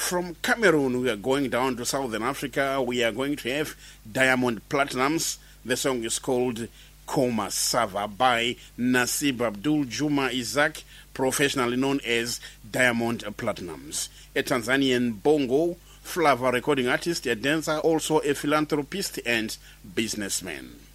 From Cameroon, we are going down to Southern Africa. We are going to have Diamond Platnumz. The song is called Koma Sava by Nasib Abdul Juma Isaac, professionally known as Diamond Platnumz. A Tanzanian bongo, Flava recording artist, a dancer, also a philanthropist and businessman.